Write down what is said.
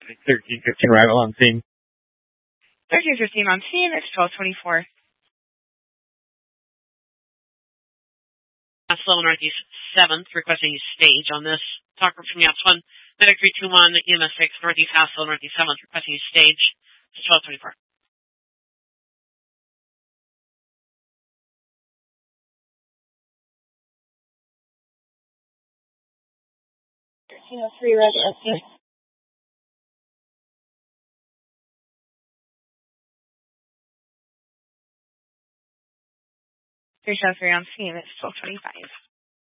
1315 arrival on scene. 1315 on scene, it's 1224. Slow Northeast 7th, requesting stage on this. Talker from Yachts 1, Medic 321, EMS 6, Northeast Hassel, Northeast 7th, requesting stage. It's 1224. 1303, resident. 373 on scene, it's 1225.